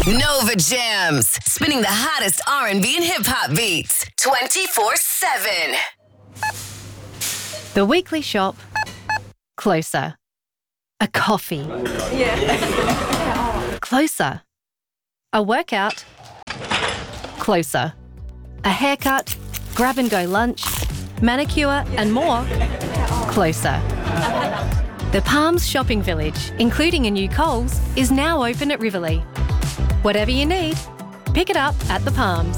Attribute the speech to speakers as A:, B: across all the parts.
A: Nova Jams, spinning the hottest R&B and hip-hop beats 24/7.
B: The Weekly Shop. Closer. A coffee. Closer. A workout. Closer. A haircut, grab-and-go lunch, manicure and more. Closer. The Palms Shopping Village, including a new Coles, is now open at Riverlea. Whatever you need, pick it up at the Palms.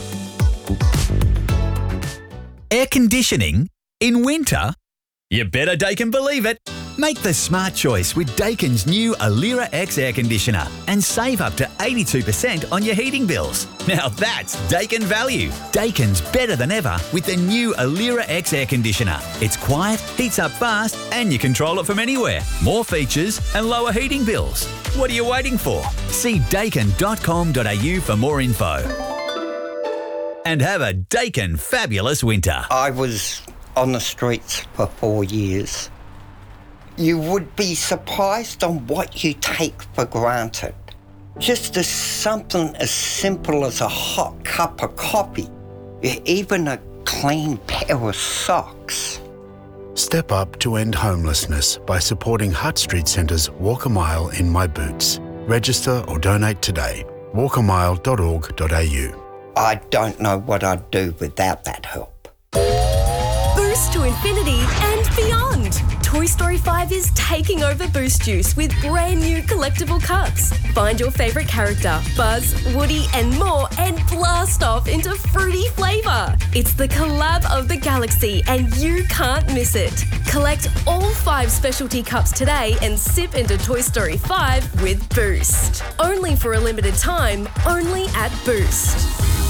C: Air conditioning in winter? You better Daikin believe it. Make the smart choice with Daikin's new Alira X air conditioner and save up to 82% on your heating bills. Now that's Daikin value. Daikin's better than ever with the new Alira X air conditioner. It's quiet, heats up fast, and you control it from anywhere. More features and lower heating bills. What are you waiting for? See daikin.com.au for more info. And have a Daikin fabulous winter.
D: I was on the streets for 4 years. You would be surprised on what you take for granted. Just as something as simple as a hot cup of coffee, even a clean pair of socks.
E: Step up to end homelessness by supporting Hutt Street Centre's Walk a Mile in My Boots. Register or donate today. walkamile.org.au.
D: I don't know what I'd do without that help.
F: Boost to infinity and beyond. Toy Story 5 is taking over Boost Juice with brand new collectible cups. Find your favourite character, Buzz, Woody and more, and blast off into fruity flavour. It's the collab of the galaxy and you can't miss it. Collect all 5 specialty cups today and sip into Toy Story 5 with Boost. Only for a limited time, only at Boost.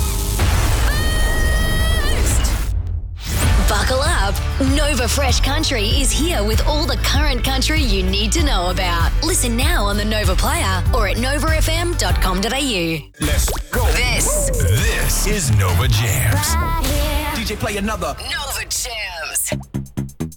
G: Buckle up. Nova Fresh Country is here with all the current country you need to know about. Listen now on the Nova Player or at novafm.com.au.
H: Let's go.
A: This
H: is Nova Jams.
A: Right
H: DJ, play another.
A: Nova